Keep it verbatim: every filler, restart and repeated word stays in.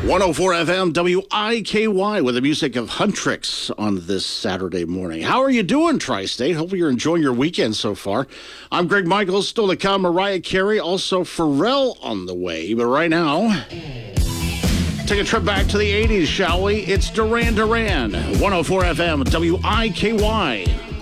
one oh four F M W I K Y with the music of Huntrix on this Saturday morning. How are you doing, Tri-State? Hopefully you're enjoying your weekend so far. I'm Greg Michaels, still to come, Mariah Carey, also Pharrell on the way. But right now, take a trip back to the eighties, shall we? It's Duran Duran, one oh four F M W I K Y.